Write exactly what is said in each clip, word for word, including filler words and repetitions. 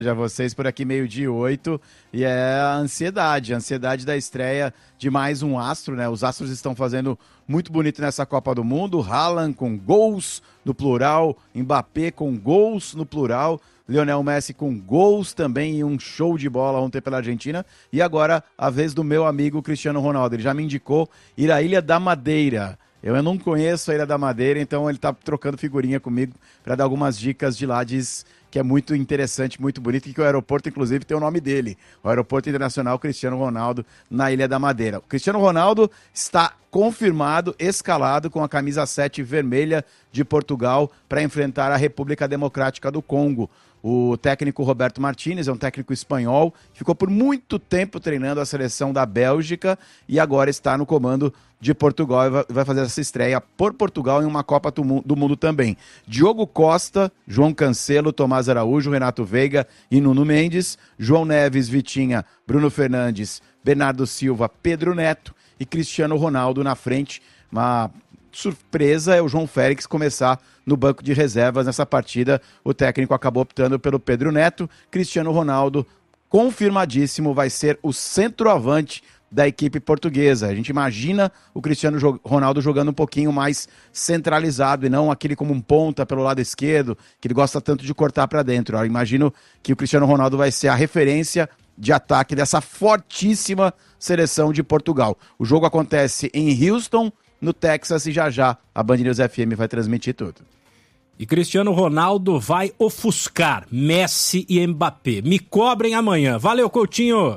a vocês por aqui, meio-dia e oito, e é a ansiedade, a ansiedade da estreia de mais um astro, né? Os astros estão fazendo muito bonito nessa Copa do Mundo, Haaland com gols no plural, Mbappé com gols no plural, Lionel Messi com gols também e um show de bola ontem pela Argentina, e agora a vez do meu amigo Cristiano Ronaldo, ele já me indicou ir à Ilha da Madeira. Eu não conheço a Ilha da Madeira, então ele está trocando figurinha comigo para dar algumas dicas de lá, diz que é muito interessante, muito bonito, e que o aeroporto, inclusive, tem o nome dele, o Aeroporto Internacional Cristiano Ronaldo, na Ilha da Madeira. O Cristiano Ronaldo está confirmado, escalado com a camisa sete vermelha de Portugal para enfrentar a República Democrática do Congo. O técnico Roberto Martínez é um técnico espanhol, ficou por muito tempo treinando a seleção da Bélgica e agora está no comando de Portugal e vai fazer essa estreia por Portugal em uma Copa do Mundo também. Diogo Costa, João Cancelo, Tomás Araújo, Renato Veiga e Nuno Mendes, João Neves, Vitinha, Bruno Fernandes, Bernardo Silva, Pedro Neto e Cristiano Ronaldo na frente. Uma surpresa é o João Félix começar no banco de reservas nessa partida. O técnico acabou optando pelo Pedro Neto. Cristiano Ronaldo, confirmadíssimo, vai ser o centroavante da equipe portuguesa. A gente imagina o Cristiano Ronaldo jogando um pouquinho mais centralizado e não aquele como um ponta pelo lado esquerdo, que ele gosta tanto de cortar para dentro. Eu imagino que o Cristiano Ronaldo vai ser a referência de ataque dessa fortíssima seleção de Portugal. O jogo acontece em Houston, no Texas, e já já a Band News F M vai transmitir tudo. E Cristiano Ronaldo vai ofuscar Messi e Mbappé. Me cobrem amanhã. Valeu, Coutinho!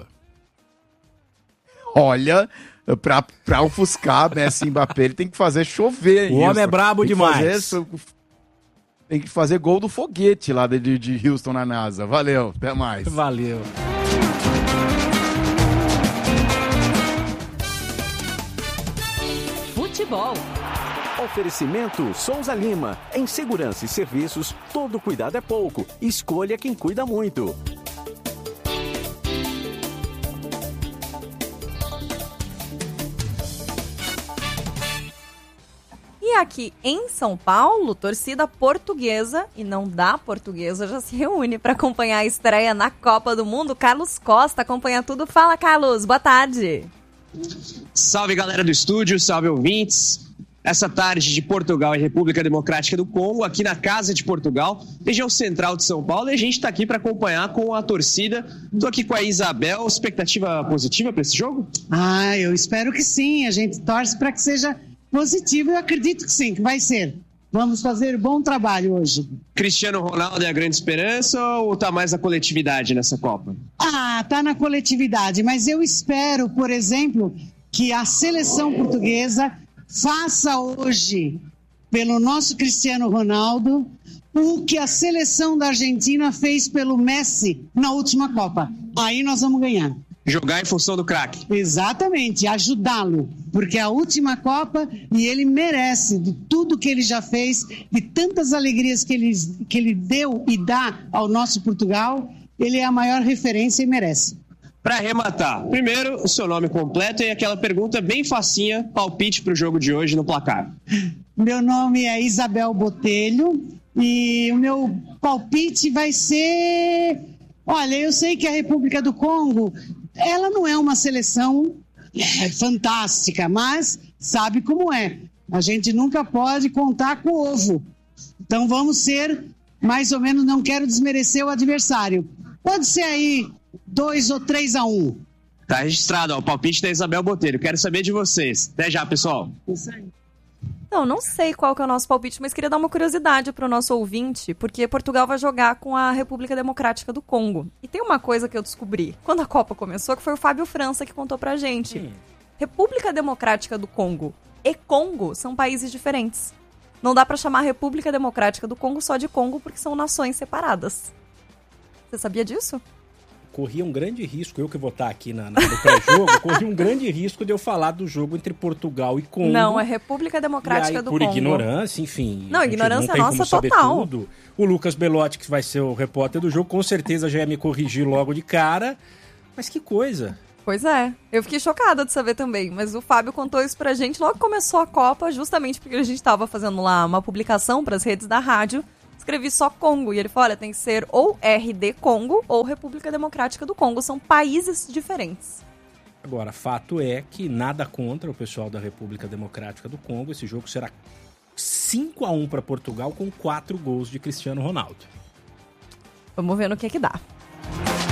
Olha, pra, pra ofuscar Messi e Mbappé, ele tem que fazer chover. O homem é brabo tem demais. Fazer, tem que fazer gol do foguete lá de, de Houston na NASA. Valeu, até mais. Valeu. Futebol. Oferecimento Souza Lima. Em segurança e serviços, todo cuidado é pouco. Escolha quem cuida muito. E aqui em São Paulo, torcida portuguesa e não da portuguesa já se reúne para acompanhar a estreia na Copa do Mundo. Carlos Costa acompanha tudo. Fala, Carlos. Boa tarde. Salve, galera do estúdio. Salve, ouvintes. Essa tarde de Portugal e República Democrática do Congo, aqui na Casa de Portugal, região central de São Paulo, e a gente está aqui para acompanhar com a torcida. Estou aqui com a Isabel. Expectativa positiva para esse jogo? Ah, eu espero que sim. A gente torce para que seja positivo. Eu acredito que sim, que vai ser. Vamos fazer bom trabalho hoje. Cristiano Ronaldo é a grande esperança ou tá mais a coletividade nessa Copa? Ah, tá na coletividade, mas eu espero, por exemplo, que a seleção portuguesa faça hoje, pelo nosso Cristiano Ronaldo, o que a seleção da Argentina fez pelo Messi na última Copa. Aí nós vamos ganhar. Jogar em função do craque. Exatamente, ajudá-lo, porque é a última Copa e ele merece de tudo que ele já fez, de tantas alegrias que ele, que ele deu e dá ao nosso Portugal, ele é a maior referência e merece. Para arrematar, primeiro o seu nome completo e aquela pergunta bem facinha, palpite para o jogo de hoje no placar. Meu nome é Isabel Botelho e o meu palpite vai ser... Olha, eu sei que a República do Congo, ela não é uma seleção é, fantástica, mas sabe como é. A gente nunca pode contar com o ovo. Então vamos ser, mais ou menos, não quero desmerecer o adversário. Pode ser aí dois ou três a um. Tá registrado, ó, o palpite da Isabel Botelho. Quero saber de vocês. Até já, pessoal. Isso aí. Não, não sei qual que é o nosso palpite, mas queria dar uma curiosidade para o nosso ouvinte, porque Portugal vai jogar com a República Democrática do Congo. E tem uma coisa que eu descobri quando a Copa começou, que foi o Fábio França que contou pra gente. Hum. República Democrática do Congo e Congo são países diferentes. Não dá para chamar a República Democrática do Congo só de Congo, porque são nações separadas. Você sabia disso? Corria um grande risco, eu que vou estar aqui na, na, no pré-jogo, corria um grande risco de eu falar do jogo entre Portugal e Congo. Não, é República Democrática aí, do por Congo. Por ignorância, enfim. Não, ignorância não nossa total. Tudo. O Lucas Belotti, que vai ser o repórter do jogo, com certeza já ia me corrigir logo de cara. Mas que coisa. Pois é, eu fiquei chocada de saber também, mas o Fábio contou isso pra gente logo que começou a Copa, justamente porque a gente estava fazendo lá uma publicação pras redes da rádio, escrevi só Congo. E ele falou, olha, tem que ser ou R D Congo ou República Democrática do Congo. São países diferentes. Agora, fato é que nada contra o pessoal da República Democrática do Congo. Esse jogo será cinco a um para Portugal com quatro gols de Cristiano Ronaldo. Vamos ver no que que dá.